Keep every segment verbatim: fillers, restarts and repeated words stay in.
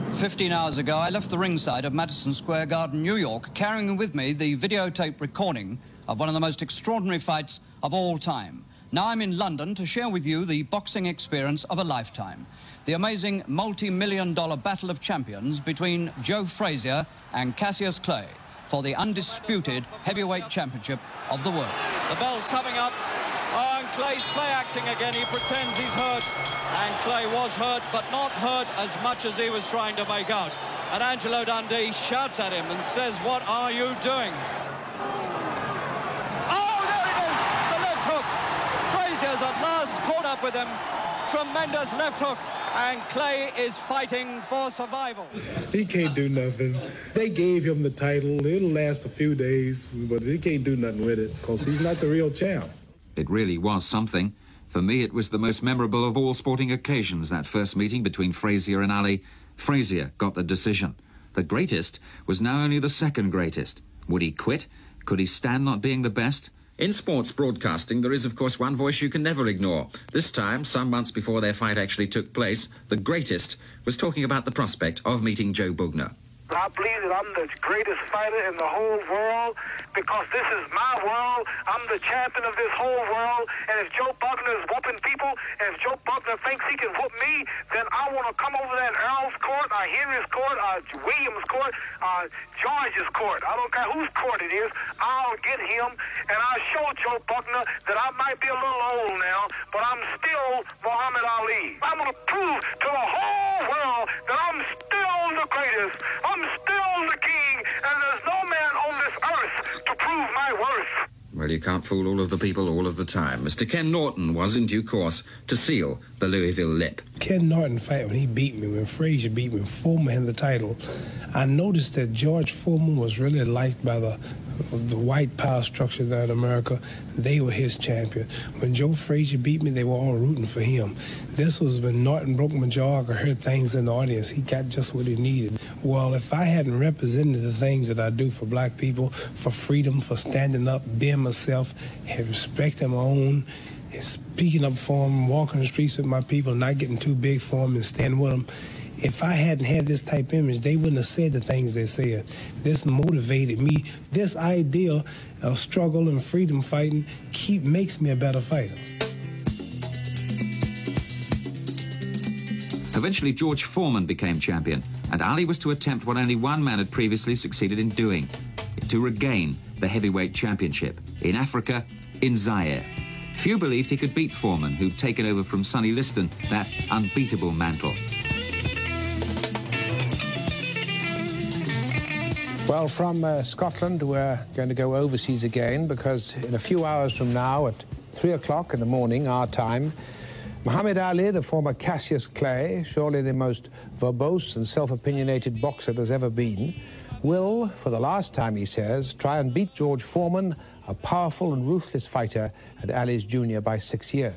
Fifteen hours ago, I left the ringside of Madison Square Garden, New York, carrying with me the videotape recording of one of the most extraordinary fights of all time. Now I'm in London to share with you the boxing experience of a lifetime. The amazing multi-million dollar battle of champions between Joe Frazier and Cassius Clay for the undisputed heavyweight championship of the world. The bell's coming up. Oh, and Clay's play acting again. He pretends he's hurt. And Clay was hurt, but not hurt as much as he was trying to make out. And Angelo Dundee shouts at him and says, "What are you doing?" Oh, there it is! The left hook. Frazier's at last caught up with him. Tremendous left hook. And Clay is fighting for survival. He can't do nothing. They gave him the title. It'll last a few days, but he can't do nothing with it because he's not the real champ. It really was something. For me, it was the most memorable of all sporting occasions, that first meeting between Frazier and Ali. Frazier got the decision. The greatest was now only the second greatest. Would he quit? Could he stand not being the best? In sports broadcasting, there is, of course, one voice you can never ignore. This time, some months before their fight actually took place, the greatest was talking about the prospect of meeting Joe Bugner. I believe that I'm the greatest fighter in the whole world because this is my world. I'm the champion of this whole world. And if Joe Bugner is whooping people, and if Joe Bugner thinks he can whoop me, then I want to come over there in Earl's court, uh, Henry's court, uh, Williams' court, uh, George's court. I don't care whose court it is. I'll get him, and I'll show Joe Bugner that I might be a little old now, but I'm still Muhammad Ali. I'm going to prove to the whole world that I'm still the greatest. I'm still the king, and there's no man on this earth to prove my worth. Well, you can't fool all of the people all of the time. Mister Ken Norton was, in due course, to seal the Louisville lip. Ken Norton fight when he beat me, when Frazier beat me, when Foreman had the title, I noticed that George Foreman was really liked by the the white power structure there in America. They were his champion. When Joe Frazier beat me, they were all rooting for him. This was when Norton broke my jaw. I heard things in the audience. He got just what he needed. Well, if I hadn't represented the things that I do for black people, for freedom, for standing up, being myself, have respect of my own, speaking up for them, walking the streets with my people, not getting too big for them and standing with them, if I hadn't had this type of image, they wouldn't have said the things they said. This motivated me. This idea of struggle and freedom fighting keep makes me a better fighter. Eventually, George Foreman became champion, and Ali was to attempt what only one man had previously succeeded in doing, to regain the heavyweight championship in Africa, in Zaire. Few believed he could beat Foreman, who'd taken over from Sonny Liston that unbeatable mantle. Well, from uh, Scotland, we're going to go overseas again because in a few hours from now, at three o'clock in the morning, our time, Muhammad Ali, the former Cassius Clay, surely the most verbose and self-opinionated boxer there's ever been, will, for the last time, he says, try and beat George Foreman, a powerful and ruthless fighter, and Ali's junior by six years.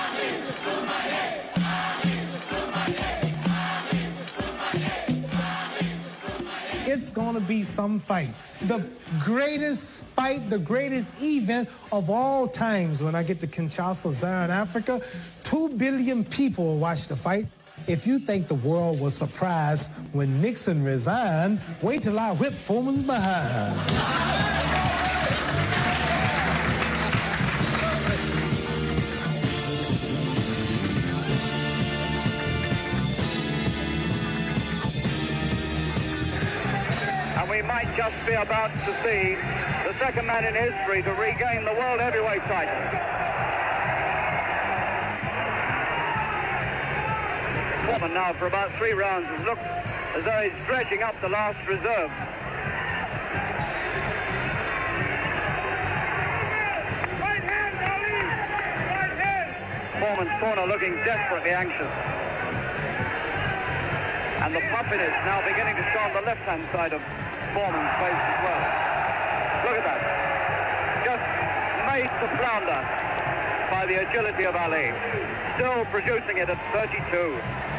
It's going to be some fight. The greatest fight, the greatest event of all times. When I get to Kinshasa, Zaire, in Africa, two billion people will watch the fight. If you think the world was surprised when Nixon resigned, wait till I whip Foreman's behind. We might just be about to see the second man in history to regain the world heavyweight title. Foreman now for about three rounds has looked as though he's dredging up the last reserve. Right hand, Ali! Right hand! Foreman's corner looking desperately anxious. And the puppet is now beginning to show on the left-hand side of Foreman's face as well. Look at that. Just made to flounder by the agility of Ali. Still producing it at thirty-two.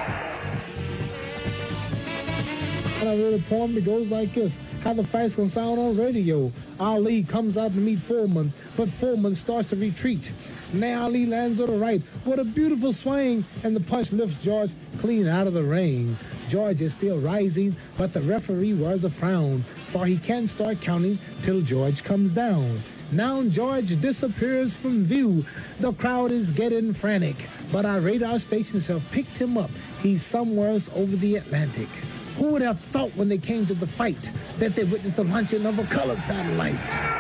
And I read a poem that goes like this. How the fight's gonna sound on radio. Ali comes out to meet Foreman, but Foreman starts to retreat. Now Ali lands on the right. What a beautiful swing, and the punch lifts George clean out of the ring. George is still rising, but the referee wears a frown, for he can't start counting till George comes down. Now George disappears from view. The crowd is getting frantic, but our radar stations have picked him up. He's somewhere over the Atlantic. Who would have thought when they came to the fight that they witnessed the launching of a colored satellite?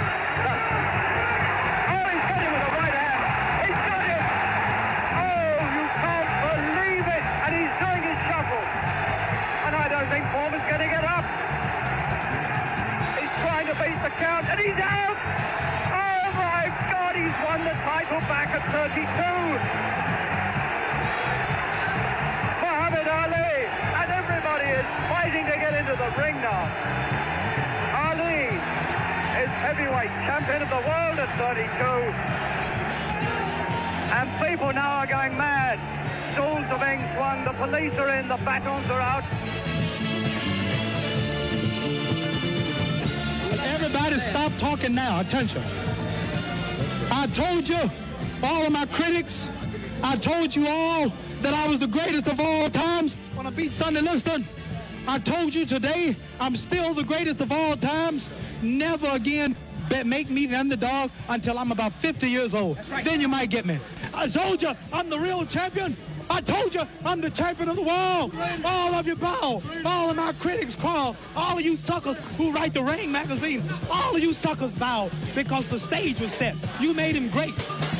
Count, and he's out! Oh my God, he's won the title back at thirty-two! Muhammad Ali, and everybody is fighting to get into the ring now. Ali is heavyweight champion of the world at thirty-two. And people now are going mad. Stools are being swung, the police are in, the batons are out. Everybody stop talking now. Attention. I told you, all of my critics, I told you all that I was the greatest of all times when I beat Sonny Liston. I told you today I'm still the greatest of all times. Never again make me the underdog until I'm about fifty years old. Right. Then you might get me. I told you I'm the real champion. I told you I'm the champion of the world. All of you bow. All of my critics crawl. All of you suckers who write the Ring magazine, all of you suckers bow because the stage was set. You made him great.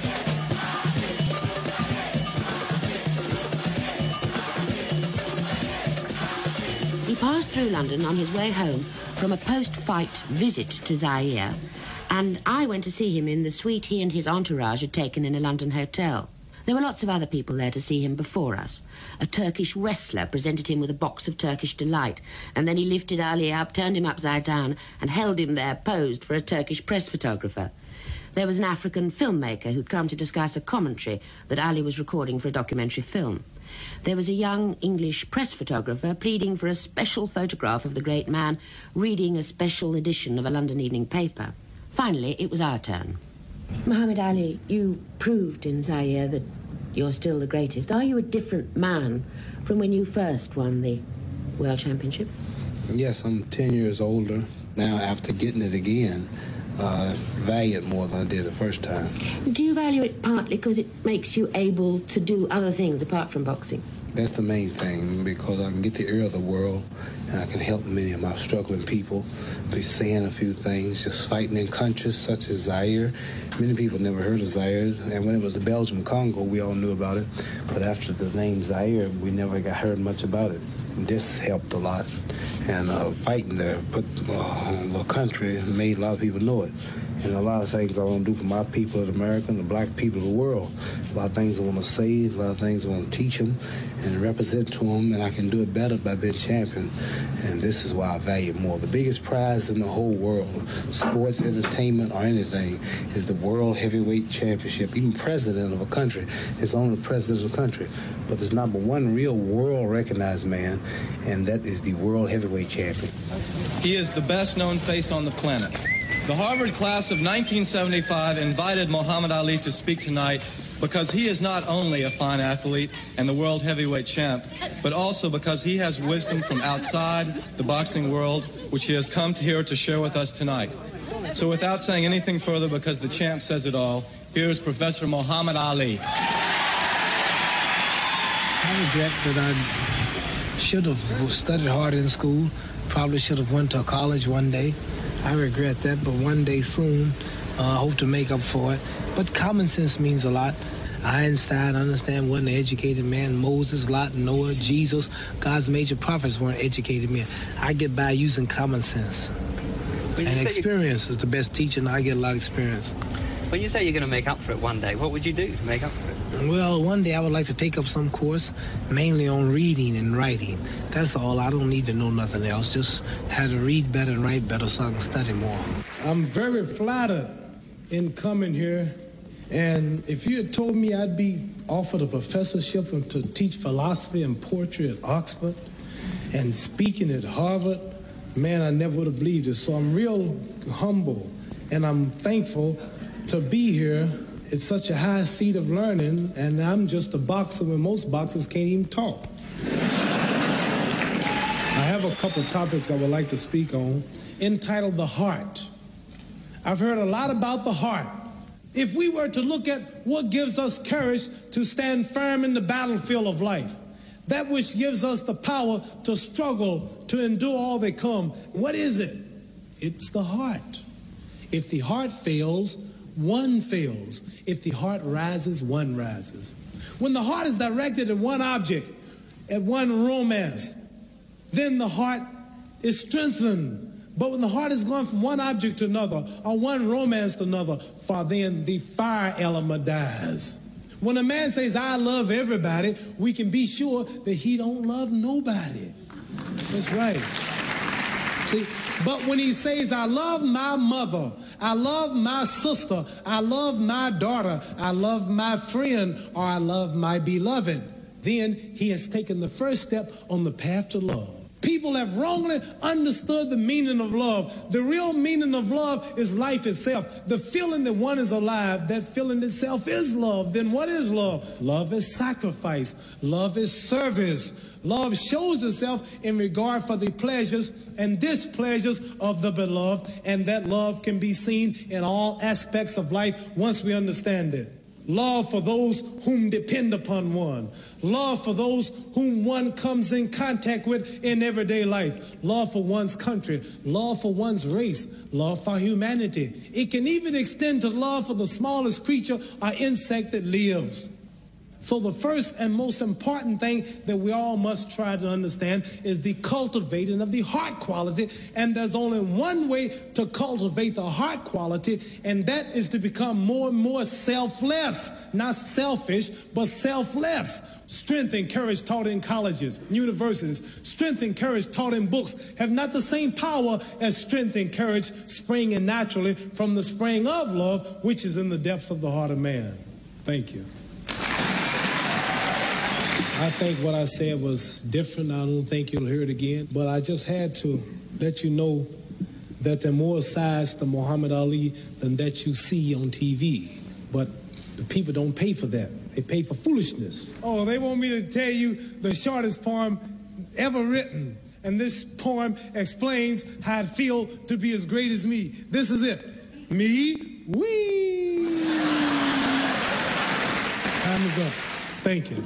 He passed through London on his way home from a post-fight visit to Zaire, and I went to see him in the suite he and his entourage had taken in a London hotel. There were lots of other people there to see him before us. A Turkish wrestler presented him with a box of Turkish delight, and then he lifted Ali up, turned him upside down, and held him there posed for a Turkish press photographer. There was an African filmmaker who'd come to discuss a commentary that Ali was recording for a documentary film. There was a young English press photographer pleading for a special photograph of the great man reading a special edition of a London evening paper. Finally, it was our turn. Muhammad Ali, you proved in Zaire that you're still the greatest. Are you a different man from when you first won the World Championship? Yes, I'm ten years older now after getting it again. Uh, I value it more than I did the first time. Do you value it partly because it makes you able to do other things apart from boxing? That's the main thing, because I can get the ear of the world and I can help many of my struggling people by saying a few things, just fighting in countries such as Zaire. Many people never heard of Zaire, and when it was the Belgium Congo, we all knew about it. But after the name Zaire, we never got heard much about it. And this helped a lot. And uh, fighting there, put uh, the country, made a lot of people know it. And a lot of things I want to do for my people of America and the black people of the world. A lot of things I want to say, a lot of things I want to teach them and represent to them, and I can do it better by being champion. And this is why I value it more. The biggest prize in the whole world, sports, entertainment, or anything, is the World Heavyweight Championship. Even president of a country is only the president of a country. But there's not but one real world-recognized man, and that is the World Heavyweight Champion. He is the best-known face on the planet. The Harvard class of nineteen seventy-five invited Muhammad Ali to speak tonight because he is not only a fine athlete and the world heavyweight champ, but also because he has wisdom from outside the boxing world, which he has come here to share with us tonight. So without saying anything further, because the champ says it all, here's Professor Muhammad Ali. I regret that I should have studied hard in school, probably should have went to college one day. I regret that, but one day soon, uh, I hope to make up for it. But common sense means a lot. Einstein, I understand, wasn't an educated man. Moses, Lot, Noah, Jesus, God's major prophets weren't educated men. I get by using common sense. And experience is the best teacher, and I get a lot of experience. When you say you're going to make up for it one day, what would you do to make up for it? Well, one day I would like to take up some course, mainly on reading and writing. That's all. I don't need to know nothing else. Just how to read better and write better so I can study more. I'm very flattered in coming here. And if you had told me I'd be offered a professorship and to teach philosophy and poetry at Oxford and speaking at Harvard, man, I never would have believed it. So I'm real humble, and I'm thankful to be here. It's such a high seat of learning, and I'm just a boxer when most boxers can't even talk. have a couple topics I would like to speak on, entitled The Heart. I've heard a lot about the heart. If we were to look at what gives us courage to stand firm in the battlefield of life, that which gives us the power to struggle, to endure all that come, what is it? It's the heart. If the heart fails, one fails. If the heart rises, one rises. When the heart is directed at one object, at one romance, then the heart is strengthened. But when the heart is going from one object to another, or one romance to another, for then the fire element dies. When a man says, I love everybody, we can be sure that he don't love nobody. That's right. See, but when he says, I love my mother, I love my sister, I love my daughter, I love my friend, or I love my beloved, then he has taken the first step on the path to love. People have wrongly understood the meaning of love. The real meaning of love is life itself. The feeling that one is alive, that feeling itself is love. Then what is love? Love is sacrifice. Love is service. Love shows itself in regard for the pleasures and displeasures of the beloved, and that love can be seen in all aspects of life once we understand it. Love for those whom depend upon one. Love for those whom one comes in contact with in everyday life. Love for one's country. Love for one's race. Love for humanity. It can even extend to love for the smallest creature or insect that lives. So the first and most important thing that we all must try to understand is the cultivating of the heart quality. And there's only one way to cultivate the heart quality, and that is to become more and more selfless. Not selfish, but selfless. Strength and courage taught in colleges, universities, strength and courage taught in books have not the same power as strength and courage springing naturally from the spring of love, which is in the depths of the heart of man. Thank you. I think what I said was different. I don't think you'll hear it again. But I just had to let you know that there are more sides to Muhammad Ali than that you see on T V. But the people don't pay for that. They pay for foolishness. Oh, they want me to tell you the shortest poem ever written. And this poem explains how it feels to be as great as me. This is it. Me, we. Time is up. Thank you.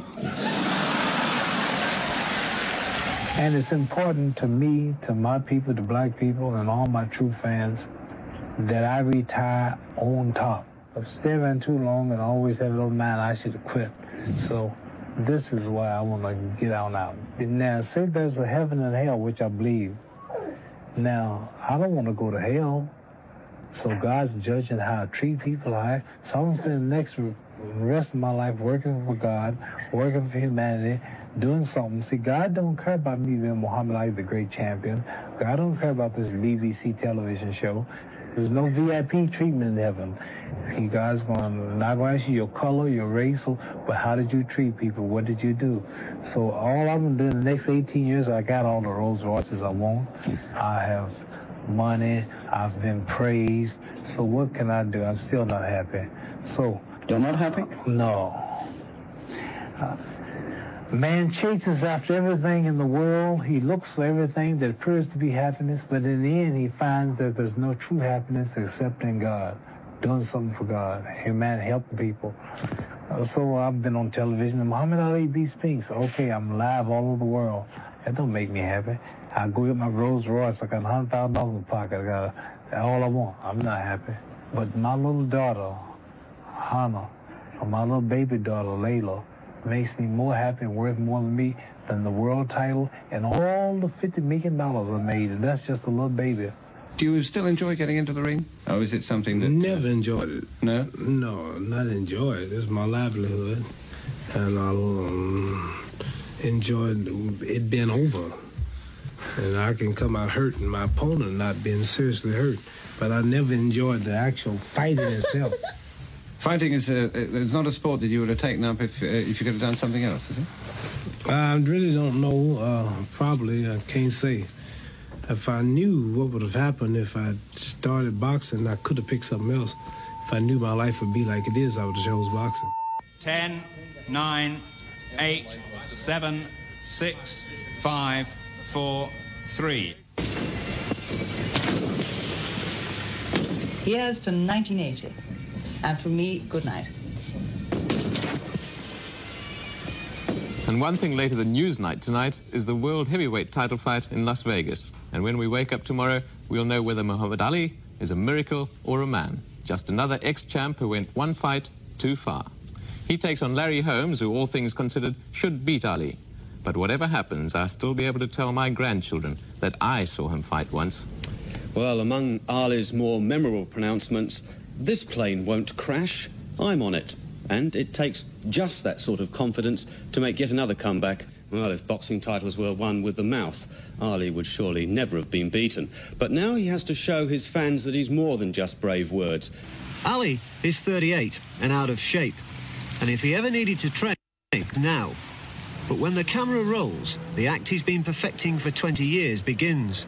And it's important to me, to my people, to black people, and all my true fans, that I retire on top. I've stayed around too long and always had a little mind I should have quit. So this is why I want to get on out. Now, say there's a heaven and hell, which I believe. Now, I don't want to go to hell. So God's judging how I treat people. I, so I'm going to spend the next rest of my life working for God, working for humanity, doing something. See, God don't care about me being Muhammad Ali, the great champion. God don't care about this B B C television show. There's no V I P treatment in heaven. He, God's going, not going to ask you your color, your race, but how did you treat people? What did you do? So all I'm going to do in the next eighteen years, I got all the Rolls Royces I want. I have money. I've been praised. So what can I do? I'm still not happy. So you're not happy? No. Uh, Man chases after everything in the world. He looks for everything that appears to be happiness, but in the end he finds that there's no true happiness except in God, doing something for God, humanity, helping people. Uh, so I've been on television, and Muhammad Ali beats Spinks. Okay, I'm live all over the world. That don't make me happy. I go get my Rolls Royce, I got one hundred thousand dollars in my pocket. I got all I want. I'm not happy. But my little daughter, Hannah, or my little baby daughter, Layla, makes me more happy and worth more than me than the world title and all the fifty million dollars I made, and that's just a little baby. Do you still enjoy getting into the ring? Or is it something that... Never enjoyed it. No? No, not enjoy it. It's my livelihood, and I'll um, enjoy it being over. And I can come out hurting my opponent not being seriously hurt, but I never enjoyed the actual fighting itself. Fighting is a, it's not a sport that you would have taken up if uh, if you could have done something else, is it? I really don't know. Uh, probably, I can't say. If I knew what would have happened if I started boxing, I could have picked something else. If I knew my life would be like it is, I would have chose boxing. Ten, nine, eight, seven, six, five, four, three. Here's to nineteen eighty. And from me, good night. And one thing later than Newsnight tonight is the World Heavyweight title fight in Las Vegas. And when we wake up tomorrow, we'll know whether Muhammad Ali is a miracle or a man. Just another ex-champ who went one fight too far. He takes on Larry Holmes, who, all things considered, should beat Ali. But whatever happens, I'll still be able to tell my grandchildren that I saw him fight once. Well, among Ali's more memorable pronouncements, this plane won't crash, I'm on it. And it takes just that sort of confidence to make yet another comeback. Well, if boxing titles were won with the mouth, Ali would surely never have been beaten. But now he has to show his fans that he's more than just brave words. Ali is thirty-eight and out of shape. And if he ever needed to train, now. But when the camera rolls, the act he's been perfecting for twenty years begins.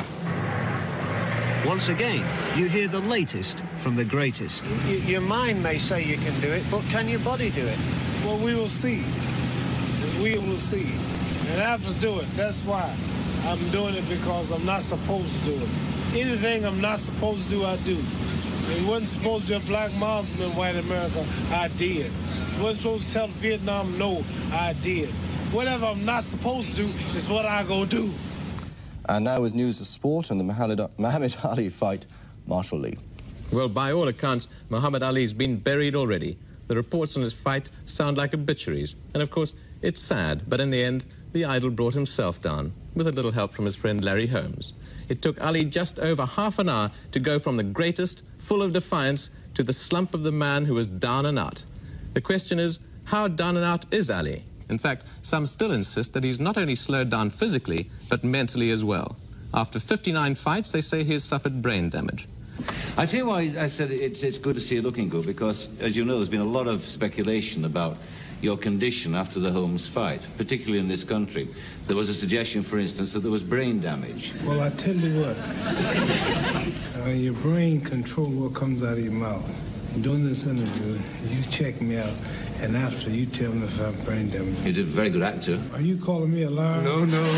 Once again, you hear the latest from the greatest. Y your mind may say you can do it, but can your body do it? Well, we will see. We will see. And I have to do it. That's why I'm doing it, because I'm not supposed to do it. Anything I'm not supposed to do, I do. It wasn't supposed to be a black Muslim in white America, I did. It wasn't supposed to tell Vietnam no, I did. Whatever I'm not supposed to do is what I go do. And now with news of sport and the Muhammad Ali fight, Marshall Lee. Well, by all accounts, Muhammad Ali's been buried already. The reports on his fight sound like obituaries. And of course, it's sad, but in the end, the idol brought himself down, with a little help from his friend Larry Holmes. It took Ali just over half an hour to go from the greatest, full of defiance, to the slump of the man who was down and out. The question is, how down and out is Ali? In fact, some still insist that he's not only slowed down physically, but mentally as well. After fifty-nine fights, they say he has suffered brain damage. I tell you why I said it's, it's good to see you looking good, because, as you know, there's been a lot of speculation about your condition after the Holmes fight, particularly in this country. There was a suggestion, for instance, that there was brain damage. Well, I tell you what, uh, your brain controls what comes out of your mouth. During this interview, you check me out, and after you tell me if I'm brain damaged. You did a very good actor. Are you calling me a liar? No, no.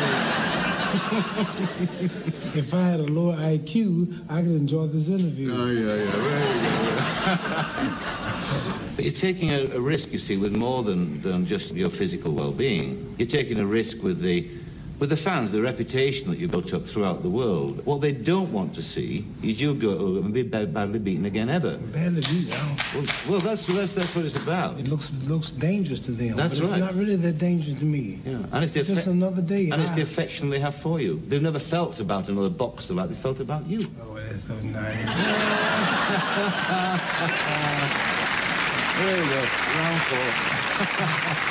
If I had a lower I Q, I could enjoy this interview. Oh, yeah, yeah, very good. But you're taking a, a risk, you see, with more than, than just your physical well-being. You're taking a risk with the, with the fans, the reputation that you built up throughout the world. What they don't want to see is you go and be badly beaten again ever. Badly beaten? Well, well that's, that's, that's what it's about. It looks looks dangerous to them, that's but it's right. not really that dangerous to me. Yeah, and it's, it's just another day. And I... it's the affection they have for you. They've never felt about another boxer like they felt about you. Oh, that's so nice. There you go. Round four.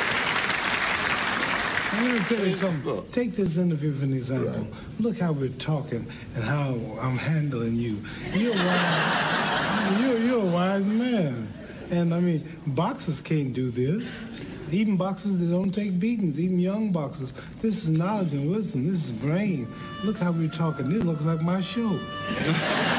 I'm going to tell you something. Look. Take this interview for an example. Right. Look how we're talking and how I'm handling you. You're a wise, you're, you're a wise man. And, I mean, boxers can't do this. Even boxers that don't take beatings, even young boxers. This is knowledge and wisdom. This is brain. Look how we're talking. This looks like my show.